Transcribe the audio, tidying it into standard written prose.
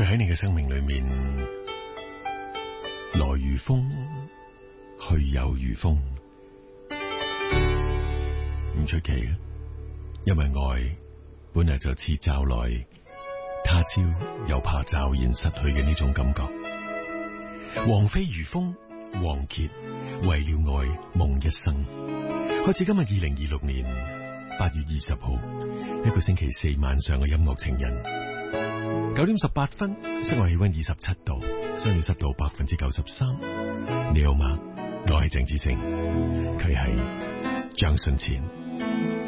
喺你嘅生命裏面，來如風，去又如風，唔出奇啊！因為愛本來就似驟來，他朝又怕驟然失去嘅呢種感覺。王菲如風，王傑為了愛夢一生。開始今日2026年8月20號，一個星期四晚上嘅音樂情人。9點18分，室外氣溫27度，相對濕度93%。你好嗎？我係鄭志成，佢係張信前。